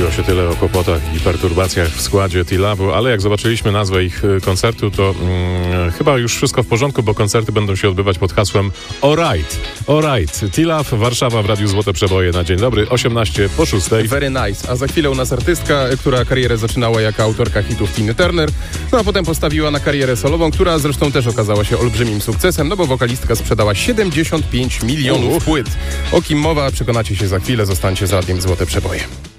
Mówiło się tyle o kłopotach i perturbacjach w składzie T-Labu, ale jak zobaczyliśmy nazwę ich koncertu, to chyba już wszystko w porządku, bo koncerty będą się odbywać pod hasłem Alright. T-Lab, Warszawa w Radiu Złote Przeboje na dzień dobry, 18:06. Very nice. A za chwilę u nas artystka, która karierę zaczynała jako autorka hitów Tiny Turner, no a potem postawiła na karierę solową, która zresztą też okazała się olbrzymim sukcesem, no bo wokalistka sprzedała 75 milionów płyt. O kim mowa, przekonacie się za chwilę, zostańcie z Radiem Złote Przeboje.